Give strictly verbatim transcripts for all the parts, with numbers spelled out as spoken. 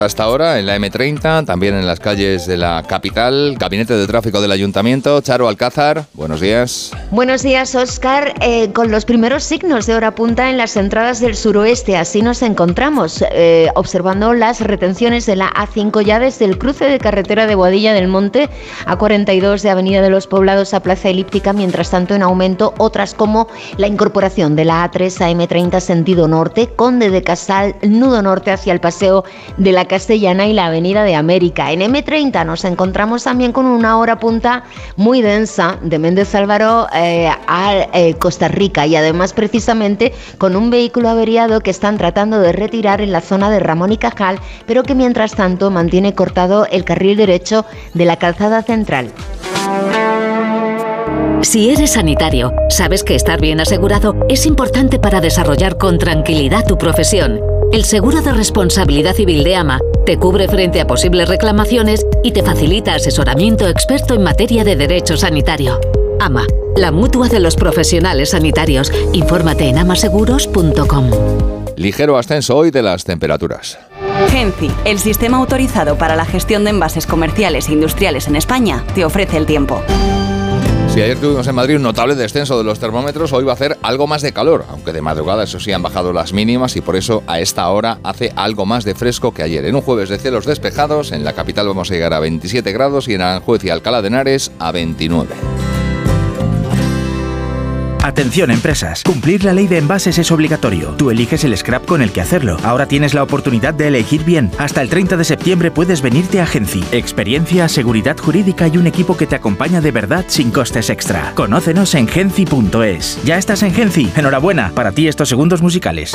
Hasta ahora en la eme treinta, también en las calles de la capital, Gabinete de Tráfico del Ayuntamiento. Charo Alcázar, buenos días. Buenos días, Óscar. Eh, con los primeros signos de hora punta en las entradas del suroeste, así nos encontramos, eh, observando las retenciones de la A cinco ya desde el cruce de carretera de Boadilla del Monte, A cuarenta y dos de Avenida de los Poblados a Plaza Elíptica, mientras tanto en aumento otras como la incorporación de la A tres a eme treinta sentido norte, Conde de Casal, nudo norte hacia el Paseo de la Castellana y la Avenida de América. En eme treinta nos encontramos también con una hora punta muy densa de Méndez Álvaro eh, a eh, Costa Rica, y además precisamente con un vehículo averiado que están tratando de retirar en la zona de Ramón y Cajal, pero que mientras tanto mantiene cortado el carril derecho de la calzada central. Si eres sanitario, sabes que estar bien asegurado es importante para desarrollar con tranquilidad tu profesión. El seguro de responsabilidad civil de AMA te cubre frente a posibles reclamaciones y te facilita asesoramiento experto en materia de derecho sanitario. AMA, la mutua de los profesionales sanitarios. Infórmate en amaseguros punto com. Ligero ascenso hoy de las temperaturas. Genci, el sistema autorizado para la gestión de envases comerciales e industriales en España, te ofrece el tiempo. Si ayer tuvimos en Madrid un notable descenso de los termómetros, hoy va a hacer algo más de calor, aunque de madrugada eso sí han bajado las mínimas y por eso a esta hora hace algo más de fresco que ayer. En un jueves de cielos despejados, en la capital vamos a llegar a veintisiete grados y en Aranjuez y Alcalá de Henares a veintinueve. Atención empresas, cumplir la ley de envases es obligatorio. Tú eliges el scrap con el que hacerlo. Ahora tienes la oportunidad de elegir bien. Hasta el treinta de septiembre puedes venirte a Genci. Experiencia, seguridad jurídica y un equipo que te acompaña de verdad sin costes extra. Conócenos en genci punto es. ¿Ya estás en Genci? Enhorabuena, para ti estos segundos musicales.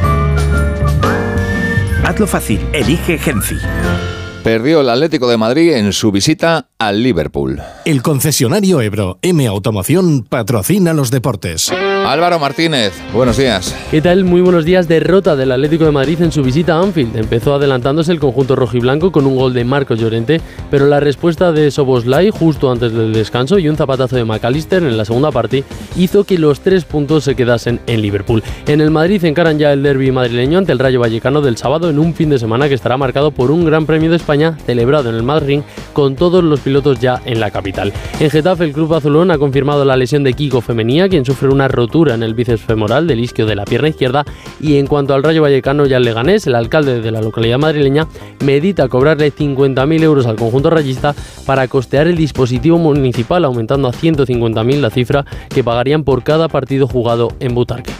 Hazlo fácil, elige Genci. Perdió el Atlético de Madrid en su visita al Liverpool. El concesionario Ebro M Automoción patrocina los deportes. Álvaro Martínez, buenos días. ¿Qué tal? Muy buenos días. Derrota del Atlético de Madrid en su visita a Anfield. Empezó adelantándose el conjunto rojiblanco con un gol de Marcos Llorente, pero la respuesta de Szoboszlai justo antes del descanso y un zapatazo de McAllister en la segunda parte hizo que los tres puntos se quedasen en Liverpool. En el Madrid encaran ya el derbi madrileño ante el Rayo Vallecano del sábado en un fin de semana que estará marcado por un Gran Premio de España celebrado en el Madrid con todos los pilotos ya en la capital. En Getafe el club azulón ha confirmado la lesión de Kiko Femenía, quien sufre una rotura en el bíceps femoral del isquio de la pierna izquierda, y en cuanto al Rayo Vallecano y al Leganés, el alcalde de la localidad madrileña medita cobrarle cincuenta mil euros al conjunto rayista para costear el dispositivo municipal, aumentando a ciento cincuenta mil la cifra que pagarían por cada partido jugado en Butarque.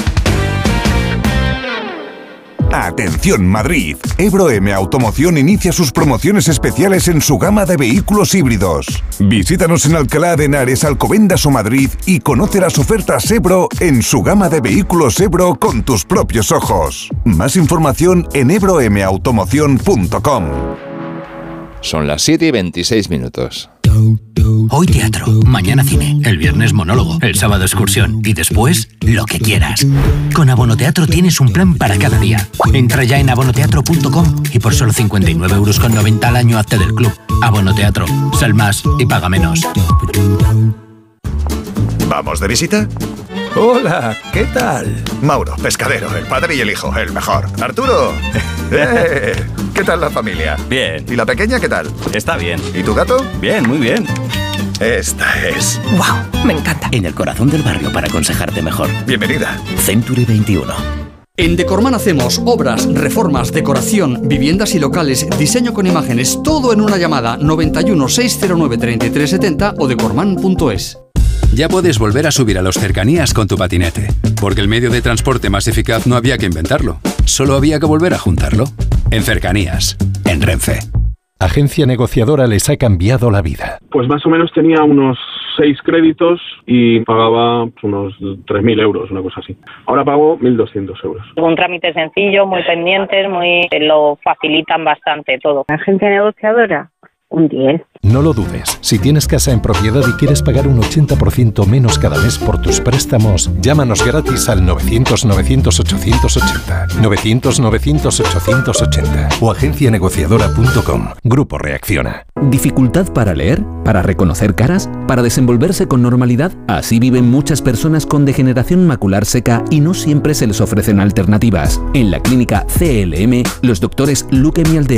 Atención Madrid, Ebro M Automoción inicia sus promociones especiales en su gama de vehículos híbridos. Visítanos en Alcalá de Henares, Alcobendas o Madrid y conoce las ofertas Ebro en su gama de vehículos Ebro con tus propios ojos. Más información en ebro m automoción punto com. Son las siete y veintiséis minutos. Hoy teatro, mañana cine, el viernes monólogo, el sábado excursión y después lo que quieras. Con Abonoteatro tienes un plan para cada día. Entra ya en abonoteatro punto com y por solo cincuenta y nueve euros con noventa al año hazte del club. Abonoteatro, sal más y paga menos. ¿Vamos de visita? Hola, ¿qué tal? Mauro, pescadero, el padre y el hijo, el mejor. Arturo, ¡eh! ¿Qué tal la familia? Bien. ¿Y la pequeña qué tal? Está bien. ¿Y tu gato? Bien, muy bien. Esta es... ¡Wow! Me encanta. En el corazón del barrio para aconsejarte mejor. Bienvenida. Century veintiuno. En Decorman hacemos obras, reformas, decoración, viviendas y locales, diseño con imágenes, todo en una llamada noventa y uno, seiscientos nueve, treinta y tres setenta o decorman punto es. Ya puedes volver a subir a los cercanías con tu patinete, porque el medio de transporte más eficaz no había que inventarlo, solo había que volver a juntarlo. En Cercanías, en Renfe. Agencia negociadora les ha cambiado la vida. Pues más o menos tenía unos seis créditos y pagaba unos tres mil euros, una cosa así. Ahora pago mil doscientos euros. Un trámite sencillo, muy pendientes, muy lo facilitan bastante todo. Agencia negociadora, un diez. No lo dudes. Si tienes casa en propiedad y quieres pagar un ochenta por ciento menos cada mes por tus préstamos, llámanos gratis al novecientos, novecientos, ochocientos ochenta. novecientos, novecientos, ochocientos ochenta o agencia negociadora punto com. Grupo Reacciona. ¿Dificultad para leer? ¿Para reconocer caras? ¿Para desenvolverse con normalidad? Así viven muchas personas con degeneración macular seca y no siempre se les ofrecen alternativas. En la clínica C L M, los doctores Luque Mialdea